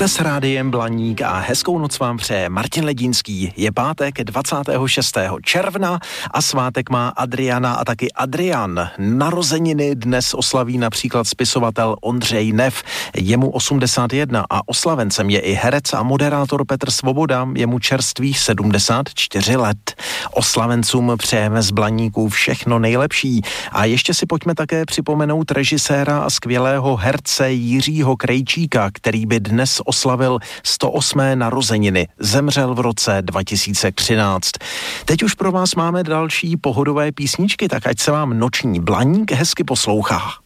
Jste s Rádiem Blaník a hezkou noc vám přeje Martin Ledínský. Je pátek 26. června a svátek má Adriana a taky Adrian. Narozeniny dnes oslaví například spisovatel Ondřej Neff, je mu 81 a oslavencem je i herec a moderátor Petr Svoboda, je mu čerstvých 74 let. Oslavencům přejeme z Blaníků všechno nejlepší a ještě si pojďme také připomenout režiséra a skvělého herce Jiřího Krejčíka, který by dnes oslavil 108. narozeniny. Zemřel v roce 2013. Teď už pro vás máme další pohodové písničky, tak ať se vám noční Blaník hezky poslouchá.